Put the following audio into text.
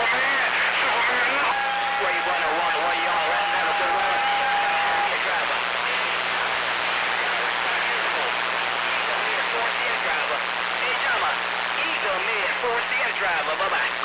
Where you gonna run? Where you on? Right now, good runner. Here, driver. Eagle Mid, 4CM driver. Hey, Jama. Eagle Mid, 4CM driver. Bye-bye.